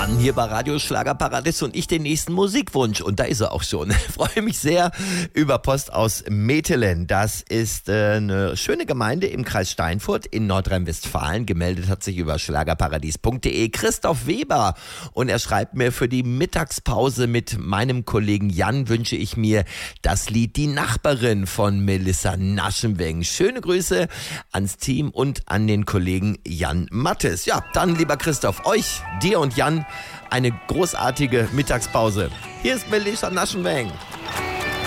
Jan hier bei Radio Schlagerparadies und ich den nächsten Musikwunsch. Und da ist er auch schon. Ich freue mich sehr über Post aus Metelen. Das ist eine schöne Gemeinde im Kreis Steinfurt in Nordrhein-Westfalen. Gemeldet hat sich über schlagerparadies.de Christoph Weber. Und er schreibt mir, für die Mittagspause mit meinem Kollegen Jan wünsche ich mir das Lied Die Nachbarin von Melissa Naschenweng. Schöne Grüße ans Team und an den Kollegen Jan Mattes. Ja, dann lieber Christoph, euch, dir und Jan, eine großartige Mittagspause. Hier ist Melissa Naschenweng.